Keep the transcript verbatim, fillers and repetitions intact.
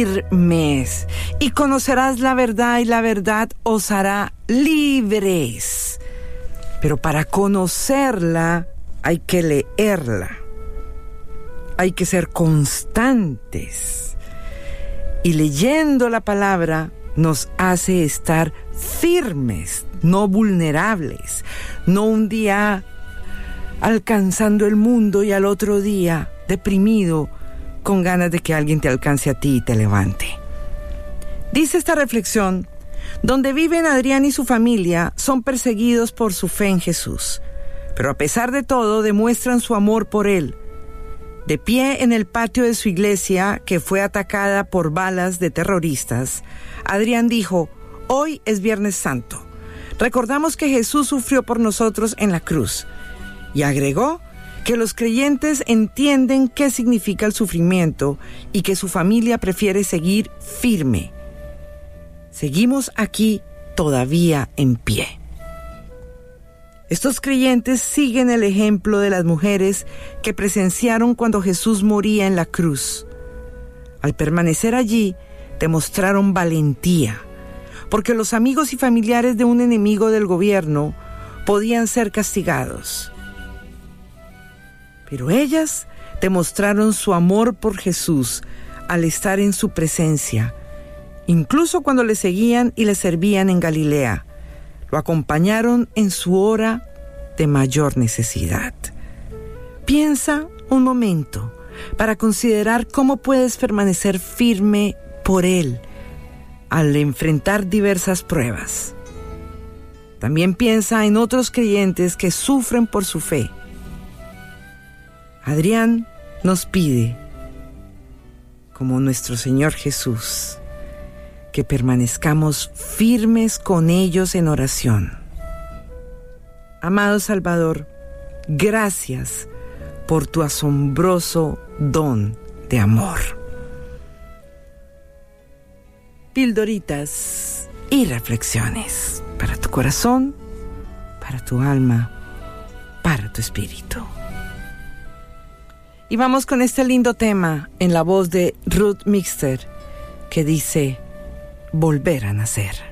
firmes, y conocerás la verdad, y la verdad os hará libres. Pero para conocerla hay que leerla, hay que ser constantes, y leyendo la palabra nos hace estar firmes, no vulnerables, no un día alcanzando el mundo y al otro día deprimido, con ganas de que alguien te alcance a ti y te levante. Dice esta reflexión: donde viven Adrián y su familia son perseguidos por su fe en Jesús, pero a pesar de todo demuestran su amor por Él. De pie en el patio de su iglesia, que fue atacada por balas de terroristas, Adrián dijo: hoy es Viernes Santo. Recordamos que Jesús sufrió por nosotros en la cruz. Y agregó que los creyentes entienden qué significa el sufrimiento y que su familia prefiere seguir firme. Seguimos aquí todavía en pie. Estos creyentes siguen el ejemplo de las mujeres que presenciaron cuando Jesús moría en la cruz. Al permanecer allí, demostraron valentía, porque los amigos y familiares de un enemigo del gobierno podían ser castigados. Pero ellas demostraron su amor por Jesús al estar en su presencia, incluso cuando le seguían y le servían en Galilea. Lo acompañaron en su hora de mayor necesidad. Piensa un momento para considerar cómo puedes permanecer firme por Él al enfrentar diversas pruebas. También piensa en otros creyentes que sufren por su fe. Adrián nos pide, como nuestro Señor Jesús, que permanezcamos firmes con ellos en oración. Amado Salvador, gracias por tu asombroso don de amor. Pildoritas y reflexiones para tu corazón, para tu alma, para tu espíritu. Y vamos con este lindo tema en la voz de Ruth Mixter, que dice: volver a nacer.